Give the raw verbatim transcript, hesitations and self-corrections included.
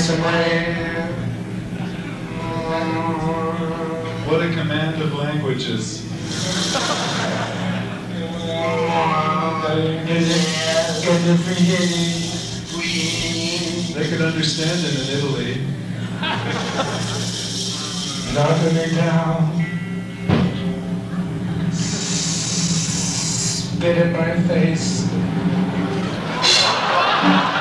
some rain. What a command of languages. They could understand him in Italy. Knocking me down. Spit in my face.